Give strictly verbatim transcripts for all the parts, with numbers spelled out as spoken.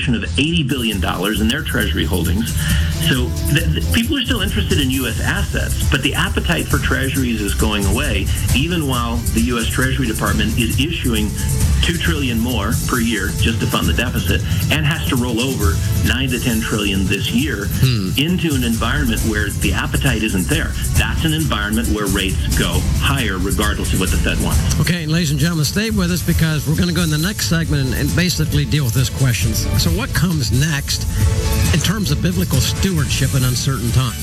valuation of eighty billion dollars in their treasury holdings. So th- th- people are still interested in U S assets, but the appetite for treasuries is going away, even while the U S Treasury Department is issuing two trillion dollars more per year just to fund the deficit and has to roll over nine to ten trillion dollars this year hmm. into an environment where the appetite isn't there. That's an environment where rates go higher regardless of what the Fed wants. Okay, ladies and gentlemen, stay with us because we're going to go in the next segment and, and basically deal with this question. So what comes next in terms of biblical stewardship in uncertain times?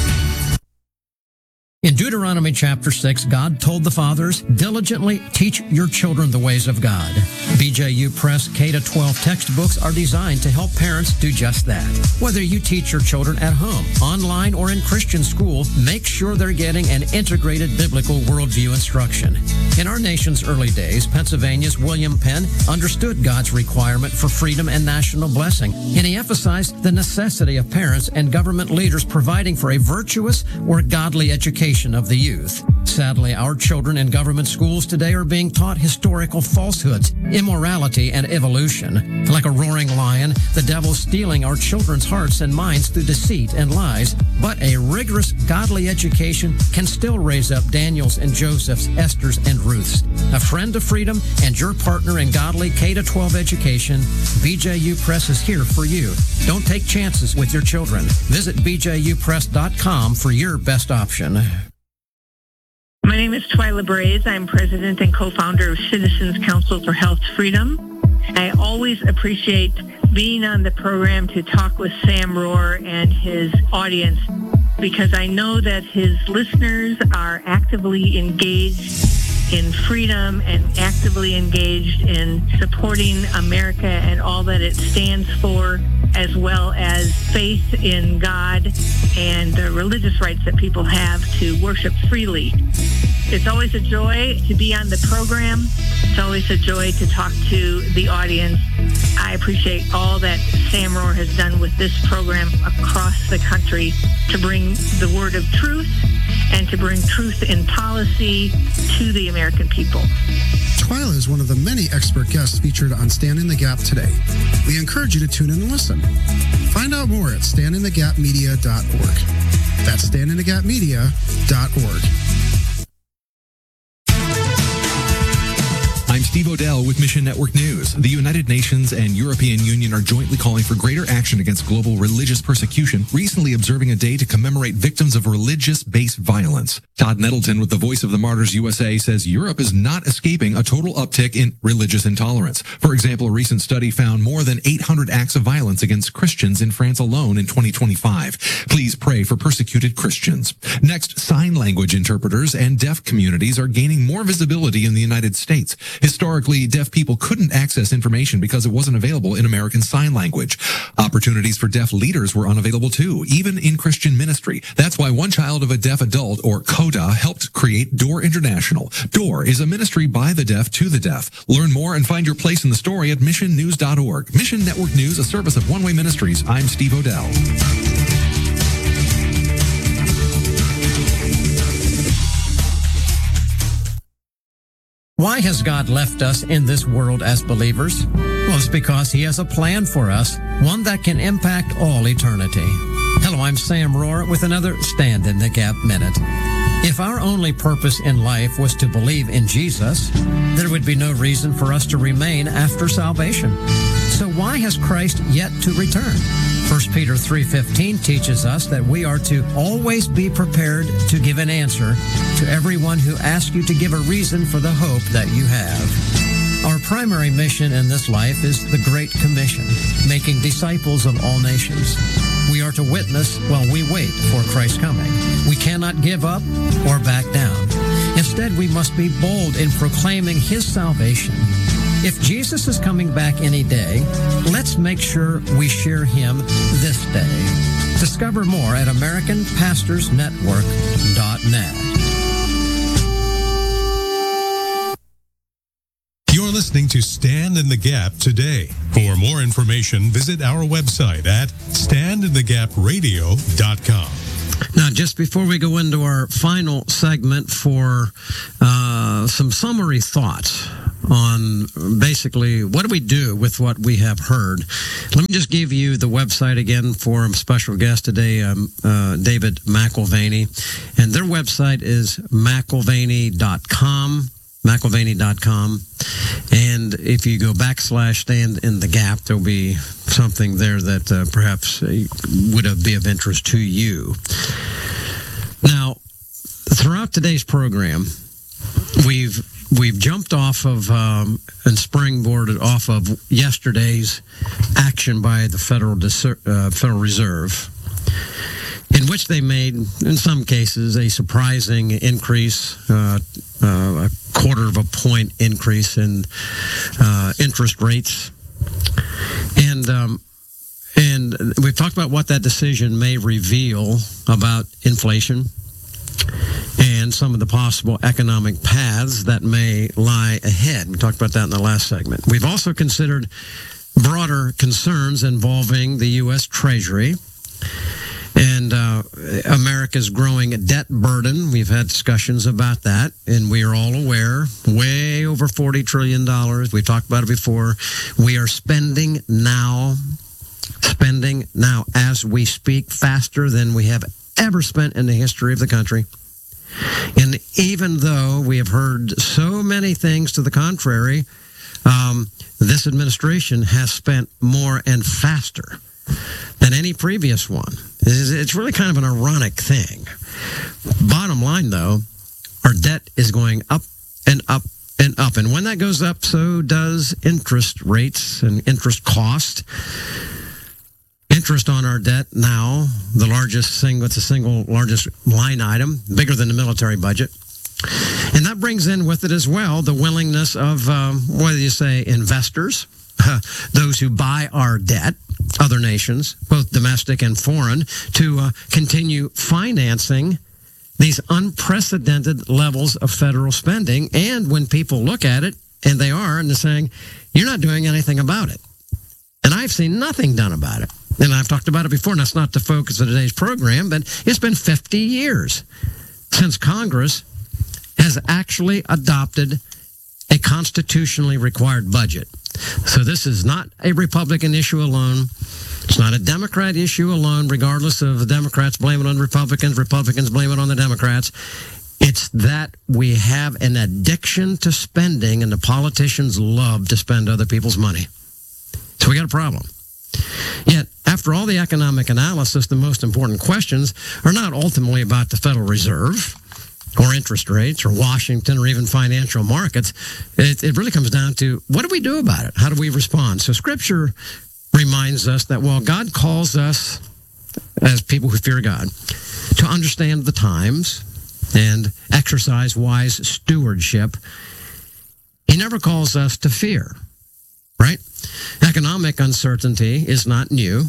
In Deuteronomy chapter six, God told the fathers, diligently teach your children the ways of God. B J U Press K to twelve textbooks are designed to help parents do just that. Whether you teach your children at home, online, or in Christian school, make sure they're getting an integrated biblical worldview instruction. In our nation's early days, Pennsylvania's William Penn understood God's requirement for freedom and national blessing, and he emphasized the necessity of parents and government leaders providing for a virtuous or godly education of the youth. Sadly, our children in government schools today are being taught historical falsehoods, immorality, and evolution. Like a roaring lion, the devil's stealing our children's hearts and minds through deceit and lies. But a rigorous, godly education can still raise up Daniels and Josephs, Esthers, and Ruths. A friend of freedom and your partner in godly K to twelve education, B J U Press is here for you. Don't take chances with your children. Visit b j u press dot com for your best option. My name is Twyla Braze. I'm president and co-founder of Citizens Council for Health Freedom. I always appreciate being on the program to talk with Sam Rohrer and his audience because I know that his listeners are actively engaged in freedom and actively engaged in supporting America and all that it stands for, as well as faith in God and the religious rights that people have to worship freely. It's always a joy to be on the program. It's always a joy to talk to the audience. I appreciate all that Sam Rohrer has done with this program across the country to bring the word of truth and to bring truth in policy to the American people. Twyla is one of the many expert guests featured on Stand in the Gap today. We encourage you to tune in and listen. Find out more at stand in the gap media dot org. That's stand in the gap media dot org. I'm Steve Odell with Mission Network News. The United Nations and European Union are jointly calling for greater action against global religious persecution, recently observing a day to commemorate victims of religious-based violence. Todd Nettleton with the Voice of the Martyrs U S A says Europe is not escaping a total uptick in religious intolerance. For example, a recent study found more than eight hundred acts of violence against Christians in France alone in twenty twenty-five. Please pray for persecuted Christians. Next, sign language interpreters and deaf communities are gaining more visibility in the United States. Historically, deaf people couldn't access information because it wasn't available in American Sign Language. Opportunities for deaf leaders were unavailable too, even in Christian ministry. That's why One Child of a Deaf Adult, or CODA, helped create Door International. Door is a ministry by the deaf to the deaf. Learn more and find your place in the story at mission news dot org. Mission Network News, a service of One Way Ministries. I'm Steve Odell. Why has God left us in this world as believers? Well, it's because he has a plan for us, one that can impact all eternity. Hello, I'm Sam Rohrer with another Stand in the Gap Minute. If our only purpose in life was to believe in Jesus, there would be no reason for us to remain after salvation. So why has Christ yet to return? First Peter three fifteen teaches us that we are to always be prepared to give an answer to everyone who asks you to give a reason for the hope that you have. Our primary mission in this life is the Great Commission, making disciples of all nations. We are to witness while we wait for Christ's coming. We cannot give up or back down. Instead, we must be bold in proclaiming his salvation. If Jesus is coming back any day, let's make sure we share him this day. Discover more at American Pastors Network dot net. You're listening to Stand in the Gap today. For more information, visit our website at stand in the gap radio dot com. Now, just before we go into our final segment for uh, some summary thoughts on basically what do we do with what we have heard. Let me just give you the website again for a special guest today, um, uh, David McIlvaney. And their website is McIlvaney dot com. McIlvaney dot com. And if you go backslash stand in the gap, there'll be something there that uh, perhaps uh, would be of interest to you. Now, throughout today's program, we've we've jumped off of um, and springboarded off of yesterday's action by the Federal Dis- uh, Federal Reserve, in which they made, in some cases, a surprising increase, uh, uh, a quarter of a point increase in uh, interest rates. And um, and we've talked about what that decision may reveal about inflation and some of the possible economic paths that may lie ahead. We talked about that in the last segment. We've also considered broader concerns involving the U S Treasury and uh, America's growing debt burden. We've had discussions about that, and we are all aware, way over forty trillion dollars. We've talked about it before. We are spending now, spending now as we speak, faster than we have ever spent in the history of the country. And even though we have heard so many things to the contrary, um, this administration has spent more and faster than any previous one. It's really kind of an ironic thing. Bottom line, though, our debt is going up and up and up. And when that goes up, so does interest rates and interest cost. Interest on our debt now, the largest single, it's the single largest line item, bigger than the military budget. And that brings in with it as well the willingness of, um, what do you say, investors, uh, those who buy our debt, other nations, both domestic and foreign, to uh, continue financing these unprecedented levels of federal spending. And when people look at it, and they are, and they're saying, you're not doing anything about it. And I've seen nothing done about it. And I've talked about it before, and that's not the focus of today's program, but it's been fifty years since Congress has actually adopted a constitutionally required budget. So this is not a Republican issue alone. It's not a Democrat issue alone, regardless of the Democrats blame it on Republicans, Republicans blame it on the Democrats. It's that we have an addiction to spending, and the politicians love to spend other people's money. So we got a problem. Yet, after all the economic analysis, the most important questions are not ultimately about the Federal Reserve or interest rates or Washington or even financial markets. It, it really comes down to, what do we do about it? How do we respond? So Scripture reminds us that while God calls us, as people who fear God, to understand the times and exercise wise stewardship, He never calls us to fear, right? Economic uncertainty is not new.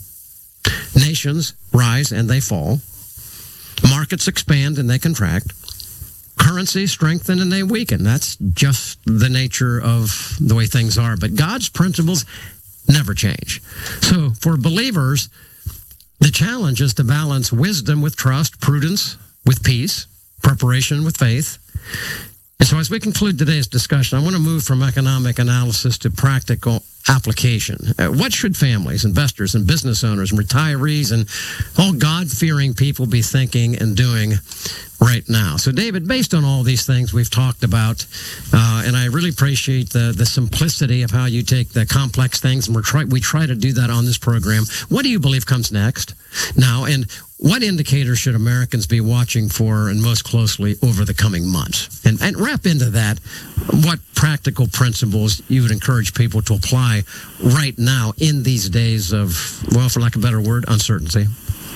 Nations rise and they fall. Markets expand and they contract. Currencies strengthen and they weaken. That's just the nature of the way things are. But God's principles never change. So for believers, the challenge is to balance wisdom with trust, prudence with peace, preparation with faith. And so as we conclude today's discussion, I want to move from economic analysis to practical application. Uh, what should families, investors, and business owners, and retirees, and all God-fearing people be thinking and doing right now? So, David, based on all these things we've talked about, uh, and I really appreciate the, the simplicity of how you take the complex things, and we're try, we try to do that on this program. What do you believe comes next now, and what indicators should Americans be watching for and most closely over the coming months? And, and wrap into that, what practical principles you would encourage people to apply right now in these days of, well, for lack of a better word, uncertainty?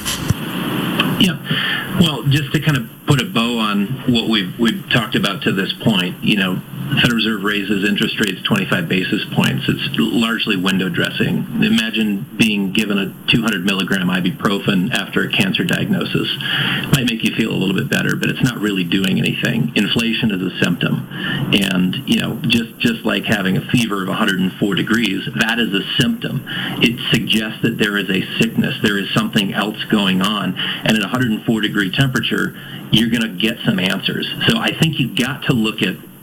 Yeah. Well, just to kind of put a bow on what we've we've talked about to this point, you know, the Federal Reserve raises interest rates twenty-five basis points. It's largely window dressing. Imagine being given a two hundred milligram ibuprofen after a cancer diagnosis. It might make you feel a little bit better, but it's not really doing anything. Inflation is a symptom. And, you know, just, just like having a fever of one hundred four degrees, that is a symptom. It suggests that there is a sickness. There is something else going on. And at one hundred four degree temperature, you're going to get some answers. So I think you've got to look at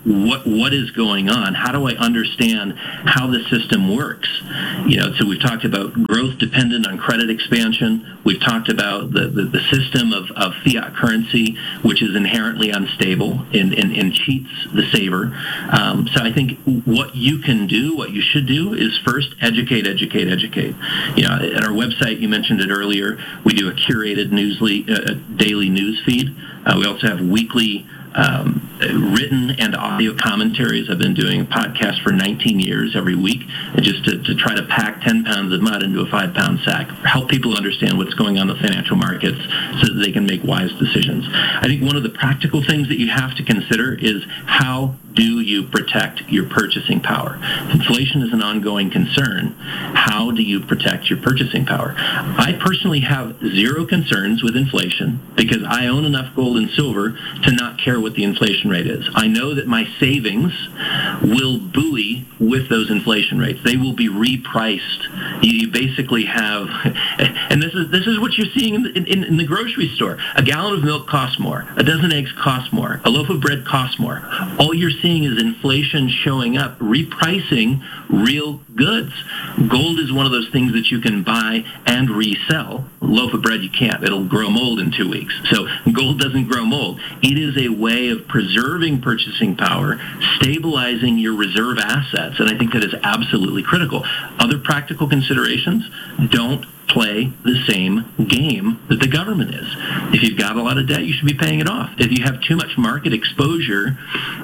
what what is going on? How do I understand how the system works? You know, so we've talked about growth dependent on credit expansion. We've talked about the, the, the system of, of fiat currency, which is inherently unstable and, and, and cheats the saver. Um, so I think what you can do, what you should do, is first educate, educate, educate. You know, at our website, you mentioned it earlier, we do a curated newsly, uh, daily news feed. Uh, we also have weekly Um, written and audio commentaries. I've been doing podcasts for nineteen years every week, and just to, to try to pack ten pounds of mud into a five pound sack, help people understand what's going on in the financial markets so that they can make wise decisions. I think one of the practical things that you have to consider is how do you protect your purchasing power? Inflation is an ongoing concern. How do you protect your purchasing power? I personally have zero concerns with inflation because I own enough gold and silver to not care what the inflation rate is. I know that my savings will buoy with those inflation rates. They will be repriced. You basically have, and this is this is what you're seeing in the, in, in the grocery store. A gallon of milk costs more. A dozen eggs costs more. A loaf of bread costs more. All you're seeing is inflation showing up, repricing real goods. Gold is one of those things that you can buy and resell. A loaf of bread you can't. It'll grow mold in two weeks. So gold doesn't grow mold. It is a way of preserving purchasing power, stabilizing your reserve assets, and I think that is absolutely critical. Other practical considerations: don't play the same game that the government is. If you've got a lot of debt, you should be paying it off. If you have too much market exposure,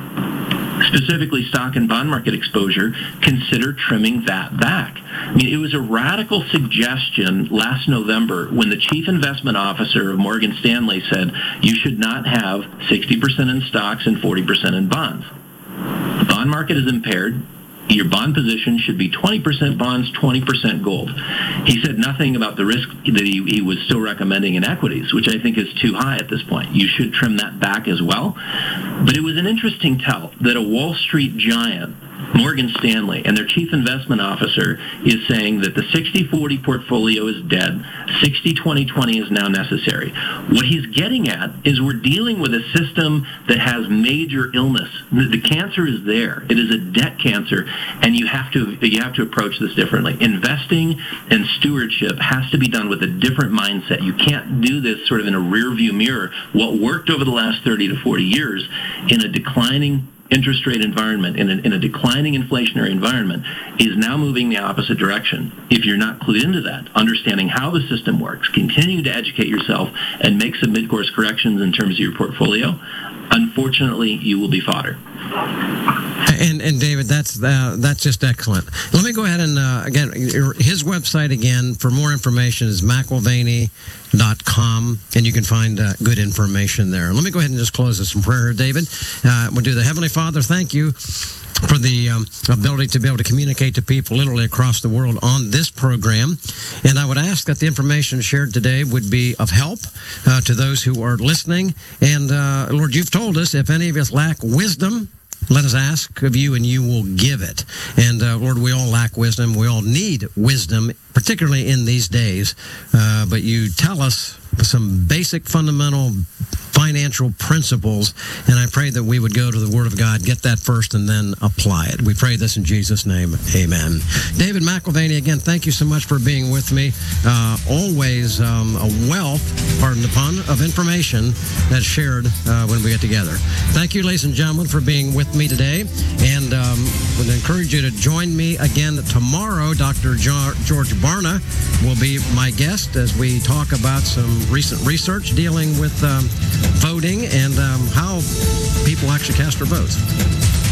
specifically stock and bond market exposure, consider trimming that back. I mean, it was a radical suggestion last November when the chief investment officer of Morgan Stanley said you should not have sixty percent in stocks and forty percent in bonds. The bond market is impaired. Your bond position should be twenty percent bonds, twenty percent gold. He said nothing about the risk that he, he was still recommending in equities, which I think is too high at this point. You should trim that back as well. But it was an interesting tell that a Wall Street giant, Morgan Stanley, and their chief investment officer is saying that the sixty forty portfolio is dead, sixty twenty twenty is now necessary. What he's getting at is we're dealing with a system that has major illness. The, the cancer is there. It is a debt cancer, and you have to you have to approach this differently. Investing and stewardship has to be done with a different mindset. You can't do this sort of in a rear-view mirror. What worked over the last thirty to forty years in a declining interest rate environment, in a, in a declining inflationary environment, is now moving the opposite direction. If you're not clued into that, understanding how the system works, continue to educate yourself and make some mid-course corrections in terms of your portfolio, unfortunately, you will be fodder. And and David, that's uh, that's just excellent. Let me go ahead and uh, again, his website again for more information is McIlvaney dot com, and you can find uh, good information there. Let me go ahead and just close this in prayer, David. Uh, we'll do the Heavenly Father. Thank you for the um, ability to be able to communicate to people literally across the world on this program. And I would ask that the information shared today would be of help uh, to those who are listening. And uh, Lord, you've told us if any of us lack wisdom, let us ask of you, and you will give it. And, uh, Lord, we all lack wisdom. We all need wisdom, particularly in these days. Uh, but you tell us some basic fundamental financial principles, and I pray that we would go to the Word of God, get that first, and then apply it. We pray this in Jesus' name. Amen. David McIlvaney, again, thank you so much for being with me. Uh, always um, a wealth, pardon the pun, of information that's shared uh, when we get together. Thank you, ladies and gentlemen, for being with me today, and um, would encourage you to join me again tomorrow. Doctor Jo- George Barna will be my guest as we talk about some recent research dealing with um, voting and um, how people actually cast their votes.